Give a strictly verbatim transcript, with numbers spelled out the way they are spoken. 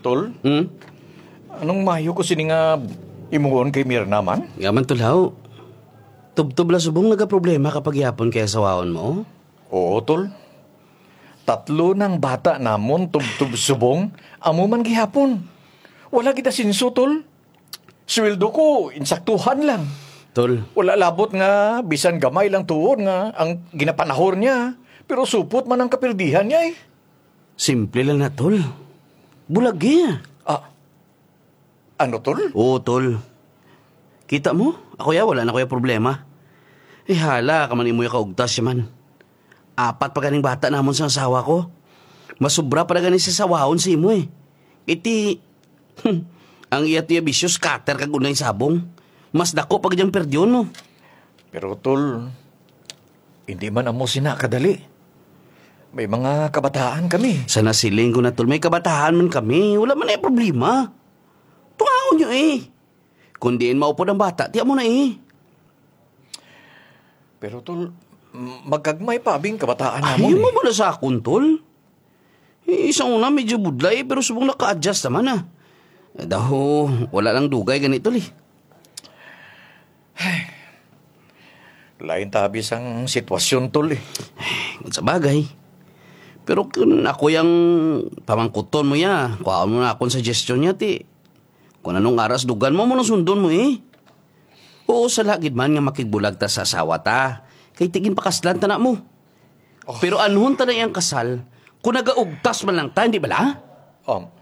Tol, Hmm? anong mayo ko sini nga imuon kay Mirna man? Yaman tulaw. Tubtob la subong nagaproblema kapag yapon kaya sawaon mo? Oo, Tol. Tatlo ng bata namon tubtub subong, amo man gihapon. Wala kita sinso, Tol. Sweldo ko, insaktuhan lang. Tol, Wala labot nga, bisan gamay lang tuon nga, ang ginapanahor niya. Pero supot man ang kapirdihan niya eh. simple lang na, tol. Bulagi ah. Ah, ano, Tol? Oo, tol. Kita mo? Ako ya, wala na kuya problema. Eh hala, kaman imo ya kaugtas siya man. Apat pa ganing bata namon sa asawa ko. Masubra pa na ganing sa sawahon si imo eh. Iti, hmm, ang iya tiya bisyo scatter kag unay sabong. Mas dako pag diyang perdyon mo. Pero, Tol, hindi man amo sinakadali. May mga kabataan kami. Sa nasiling ko na tol, may kabataan man kami. Wala man ay problema. Tungahon nyo eh. Kung diin maupod ang bata, tiya mo na eh. Pero, Tol, m- magkagmay pa abing kabataan Ay, namon mo eh. mo na sa akon, tol. Eh, isang una medyo budlay, pero subong naka-adjust naman ah. Eh, daho, wala lang dugay ganito eh. Lain tabis ang sitwasyon, Tol eh. Kung sa bagay. Pero kung ako yung pamangkuton mo ya, kuhaan mo na akong suggestion niya, ti. Kung anong aras dugan mo, mo nang sundon mo eh. Oo, sa lagid man nga makigbulag ta sa asawa ta. Kay tigin pakaslan ta na mo. Pero anuhon ta na iyang kasal, kung nagaugtas man lang ta, hindi ba la? Um,